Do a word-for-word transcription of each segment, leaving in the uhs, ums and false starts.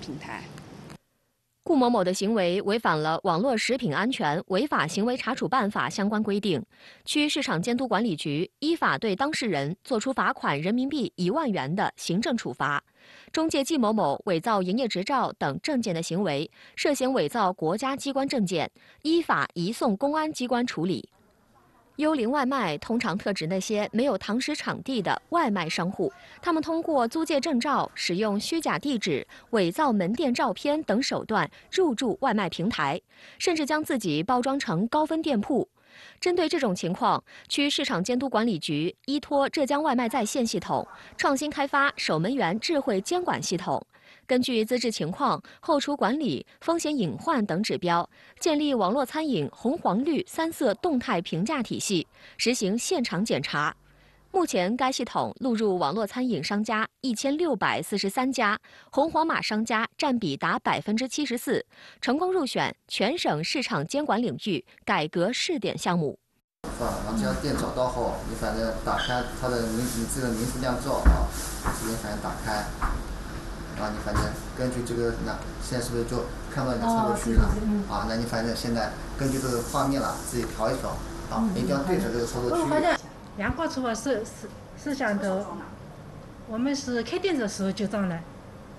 平台。 顾某某的行为违反了《网络食品安全违法行为查处办法》相关规定，区市场监督管理局依法对当事人作出罚款人民币一万元的行政处罚。中介季某某伪造营业执照等证件的行为，涉嫌伪造国家机关证件，依法移送公安机关处理。 幽灵外卖通常特指那些没有堂食场地的外卖商户，他们通过租借证照、使用虚假地址、伪造门店照片等手段入驻外卖平台，甚至将自己包装成高分店铺。针对这种情况，区市场监督管理局依托浙江外卖在线系统，创新开发守门员智慧监管系统。 根据资质情况、后厨管理、风险隐患等指标，建立网络餐饮红黄绿三色动态评价体系，实行现场检查。目前，该系统录入网络餐饮商家一千六百四十三家，红黄码商家占比达百分之七十四，成功入选全省市场监管领域改革试点项目。 然后这家店找到后，你反正打开它的名，你这个名字亮照啊，直接反正打开。 然后你反正根据这个，那现在是不是就看到你的操作区了？啊，那你反正现在根据这个画面了，自己调一调，啊，一定要对着这个操作区。 阳光厨房摄摄摄像头，我们是开店的时候就装了。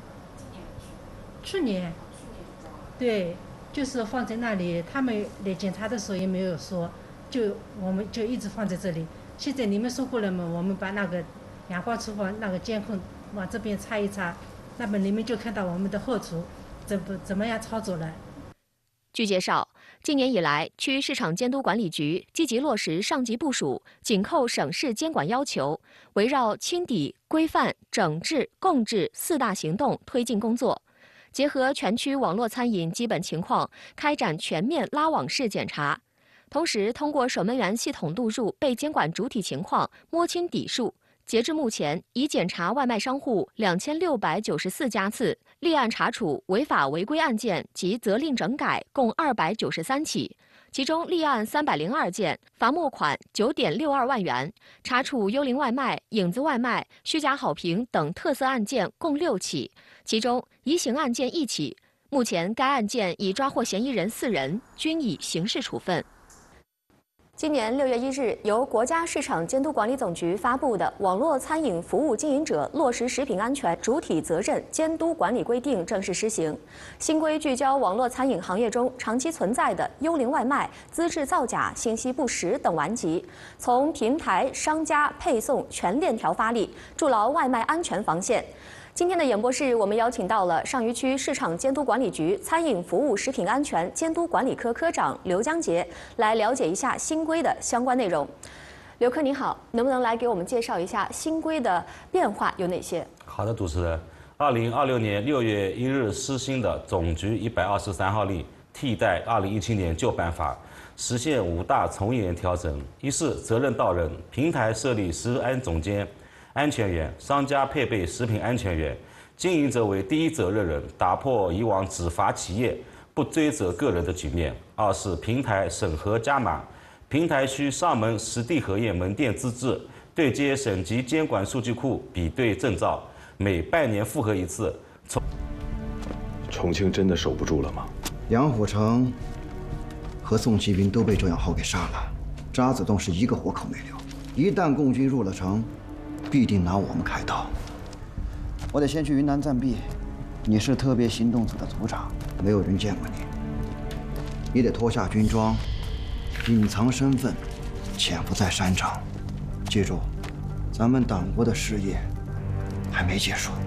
去年。对，就是放在那里，他们来检查的时候也没有说，就我们就一直放在这里。现在你们说过了嘛，我们把那个阳光厨房那个监控往这边插一插。 那么你们就看到我们的后厨怎不怎么样操作了。 据介绍，今年以来，区市场监督管理局积极落实上级部署、紧扣省市监管要求，围绕清底、规范、整治、共治四大行动推进工作，结合全区网络餐饮基本情况，开展全面拉网式检查。同时，通过守门员系统录入被监管主体情况，摸清底数。 截至目前，已检查外卖商户两千六百九十四家次，立案查处违法违规案件及责令整改共二百九十三起，其中立案三百零二件，罚没款九点六二万元，查处幽灵外卖、影子外卖、虚假好评等特色案件共六起，其中移形案件一起。目前，该案件已抓获嫌疑人四人，均已刑事处分。 今年六月一日，由国家市场监督管理总局发布的《网络餐饮服务经营者落实食品安全主体责任监督管理规定》正式施行。新规聚焦网络餐饮行业中长期存在的幽灵外卖、资质造假、信息不实等顽疾，从平台、商家、配送全链条发力，筑牢外卖安全防线。 今天的演播室，我们邀请到了上虞区市场监督管理局餐饮服务食品安全监督管理科科长刘江杰，来了解一下新规的相关内容。刘科您好，能不能来给我们介绍一下新规的变化有哪些？ 好的，主持人。二零二六年六月一日施行的总局一百二十三号令，替代二零一七年旧办法，实现五大从严调整：一是责任到人，平台设立食安总监。 安全员，商家配备食品安全员，经营者为第一责任人，打破以往只罚企业不追责个人的局面。二是平台审核加码，平台需上门实地核验门店资质，对接省级监管数据库比对证照，每半年复核一次。重重庆真的守不住了吗？ 杨虎城和宋其兵都被周养浩给杀了，渣滓洞是一个活口没留。一旦共军入了城， 必定拿我们开刀。我得先去云南暂避。你是特别行动组的组长，没有人见过你。你得脱下军装，隐藏身份，潜伏在山上。记住，咱们党国的事业还没结束。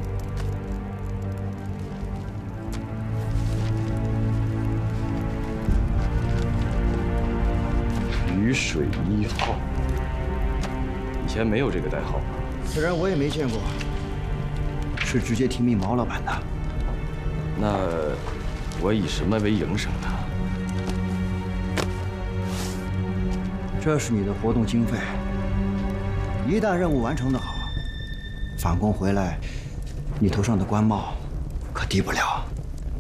雨水一号，以前没有这个代号。 此人我也没见过，是直接听命毛老板的。 那我以什么为营生呢？ 这是你的活动经费，一旦任务完成的好，返工回来，你头上的官帽可低不了。